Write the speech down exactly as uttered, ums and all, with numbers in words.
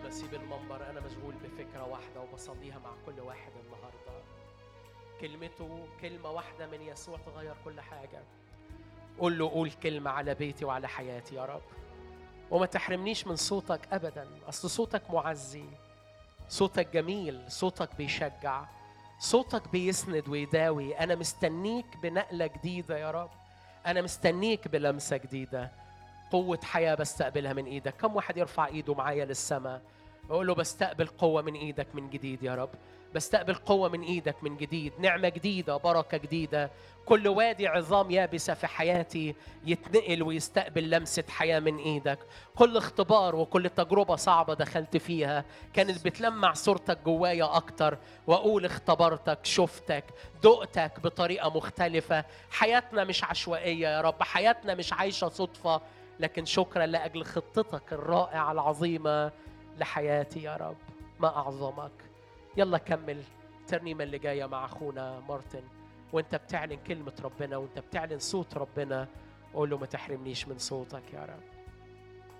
بسيب المنبر أنا مشغول بفكرة واحدة وبصليها مع كل واحد النهاردة. كلمته كلمة واحدة من يسوع تغير كل حاجة. قول له قول كلمة على بيتي وعلى حياتي يا رب، وما تحرمنيش من صوتك أبدا. أصل صوتك معزي، صوتك جميل، صوتك بيشجع، صوتك بيسند ويداوي. أنا مستنيك بنقلة جديدة يا رب، أنا مستنيك بلمسة جديدة. قوة حياة بستقبلها من إيدك. كم واحد يرفع إيده معايا للسماء ويقول له بستقبل قوة من إيدك من جديد يا رب، بستقبل قوة من إيدك من جديد، نعمة جديدة، بركة جديدة. كل وادي عظام يابسة في حياتي يتنقل ويستقبل لمسة حياة من إيدك. كل اختبار وكل تجربة صعبة دخلت فيها كانت بتلمع صورتك جوايا أكتر، وأقول اختبرتك، شفتك، دقتك بطريقة مختلفة. حياتنا مش عشوائية يا رب، حياتنا مش عايشة صدفة، لكن شكرا لأجل خطتك الرائعة العظيمة لحياتي يا رب. ما أعظمك. يلا كمل الترنيمة اللي جاية مع أخونا مارتن، وانت بتعلن كلمة ربنا وانت بتعلن صوت ربنا، قول له ما تحرمنيش من صوتك يا رب.